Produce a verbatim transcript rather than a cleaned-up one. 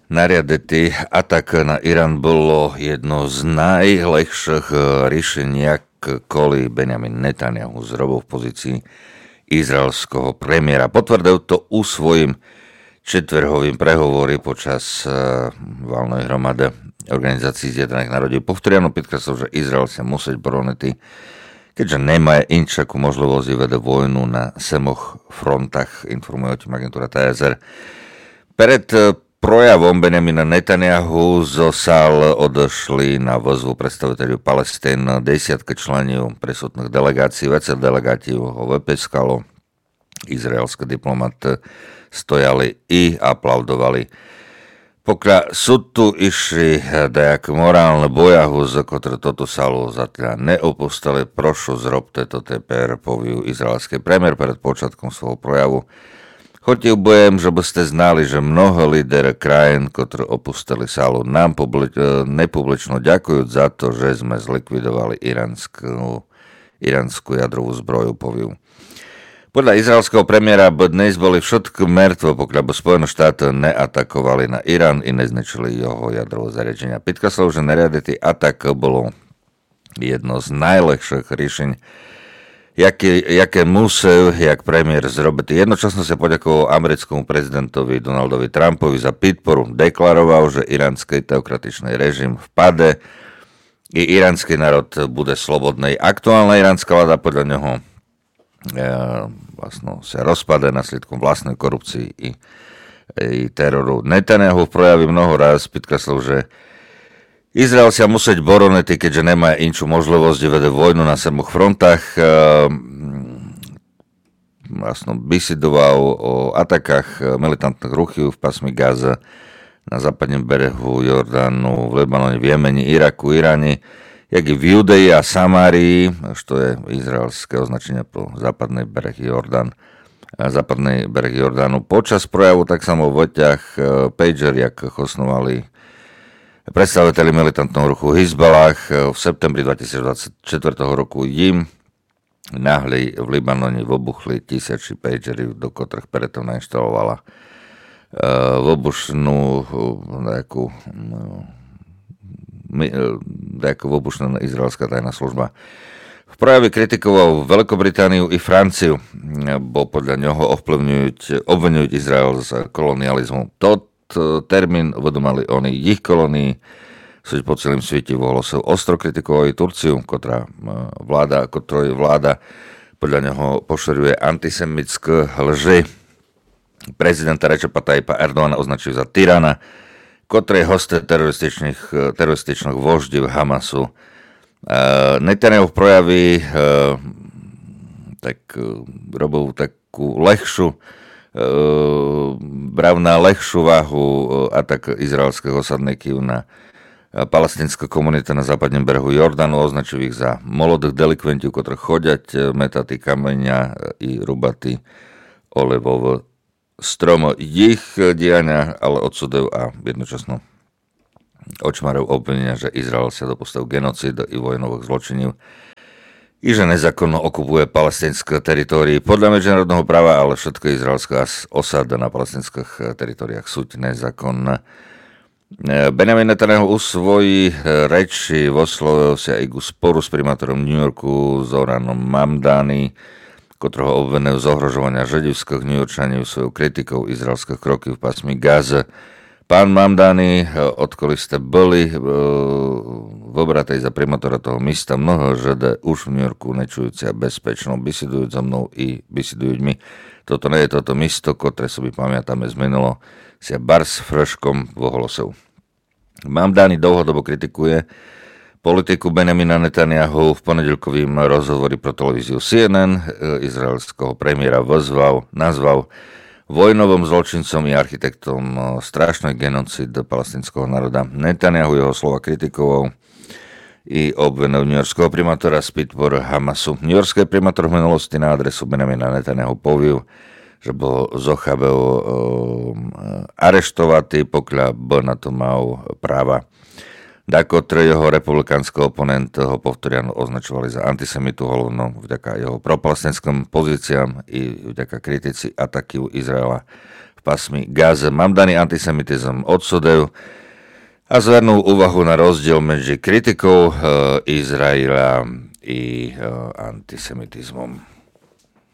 nariadetý atak na Irán bolo jedno z najlepších riešení, kvôli Benjamin Netanyahu zrobil v pozícii izraelského premiéra. Potvrdil to u svojim četvrhovým prehovory počas uh, valnej hromady Organizácii zjednaných národov. Повторяно підкреслив, že Izrael sa musí боронити, keďže nemá inčakú možnosť vede vojnu na semoch frontách, informuje o tým agentúra té es er. Pred projavom Benjamina Netanyahu zo sál odošli na vozvu predstaviteľov Palestín desiatky členov prísutných delegácií. Viacer delegáti ho vypeskalo. Izraelské diplomaty stojali i aplaudovali. Pokiaľ sú tu išli dejak morálne bojahu, za ktoré toto sálu zatiaľ neopustili, prošu zrobte to teper, poviu izraelský premiér pred počiatkom svojho projavu. Хотів би, щоб сте знали, що много лідерів країн, котрі опустили салу, нам публи... непублічно дякують за те, що ми зліквідували іранську, іранську ядрову зброю, повів. Podľa izraelského premiéra by dnes boli všetky mŕtve, pokiaľ by Spojené štáty neatakovali na Irán i nezničili jeho jadrové zariadenia. Підкреслив, že nariaditý atak bolo jedno z najlepších riešení, jaké, jaké musel, jak premiér zrobiť. Jednočasne sa poďakoval americkému prezidentovi Donaldovi Trumpovi za podporu. Deklaroval, že iránsky teokratičný režim vpade i iránsky národ bude slobodný. Aktuálna iránska vláda podľa neho vlastne sa rozpadá následkom vlastnej korupcii i, i teroru. Netanyahu v projavi mnoho raz podkreslil, že Izrael sa musieť boroniť, keďže nemá inčú možnosť vede vojnu na semoch frontách. Vlastne besidoval o atakách militantných ruchov v pásmi Gaza na západnom brehu Jordánu, v Libanone, v Jemeni, Iraku, Iráne, jak i v Judeji a Samárii, što je izraelské označenie pro západný breh Jordán, západný breh Jordánu. Počas projavu tak samo v oťach pager, jak osnovali predstaviteľi militantného ruchu Hizballah v septembri dvetisícdvadsaťštyri roku im nahli v Libanone vybuchli tisíce pagery, do ktorých preto nainštalovala vybušnú nejakú nejaká vybušná izraelská tajná služba. V prejave kritikoval Veľkobritániu i Franciu, bo podľa ňoho ovplyvňujú, obviňujú Izrael z kolonializmu. Tot termín uvedomali oni ich kolónii, sú po celém svete vohlo sa ostro kritikovali Turciu, ktorá vláda, ktorej vláda podľa neho pošeruje antisemické lži. Prezidenta Recepa Tayyipa Erdogana označil za tyrana, ktorý je hosté terorističných, terorističných voždív Hamasu. Uh, Netanyahu v projavi uh, tak uh, robil takú lehšiu, uh, bral na lehšiu váhu uh, atak izraelských osadníkov na uh, palestinskú komunitu na západnom brehu Jordánu, označil ich za molodých delikventov, ktorí chodia uh, metati kameňa uh, i rubati olivové stromo ich diania, ale odsudil a jednočasno očmaril obvinenia, že Izrael sa dopustil genocíd i vojnových zločinov i že nezákonno okupuje palestinské teritórii podľa medzinárodného práva, ale všetko izraelská osada na palestinských teritóriách sú nezákonné. Benjamin Netanyahu u svojej reči voslovil sa i ku sporu s primátorom New Yorku Zoranom Mamdani, ktorého obvinujú z ohrožovania židovských Newyorčanov svojou kritikou izraelských krokov v pásmi Gaza. Pán Mamdani, odkoli ste boli vobratej za primátora toho mesta, mnoho žide už v New Yorku nečujúci a bezpečno besidujú so mnou i besidujú mi. Toto nie je toto mesto, ktoré si pamätáme z minulo, sa bars frškom voholosov. Mamdani dlhodobo kritikuje politiku Benjamina Netanyahu. V ponedeľkovým rozhovori pro televíziu C N N izraelského premiéra vozval, nazval vojnovým zločincom i architektom strašnej genocídy palestinského národa. Netanyahu jeho slova kritikoval i obvinil newyorského primátora z podpory Hamasu. Newyorský primátor v minulosti na adresu Benjamina Netanyahu povil, že bol zochabel um, areštovatý, pokiaľ by na to mal práva. Dakotre jeho republikánsky oponent ho povtoriano označovali za antisemitu, hlavno vďaka jeho propalestinským pozíciám i vďaka kritici ataky Izraela v pásmi Gaze. Mám daný antisemitizm odsudujú a zvernou úvahu na rozdiel medzi kritikou Izraela i antisemitizmom.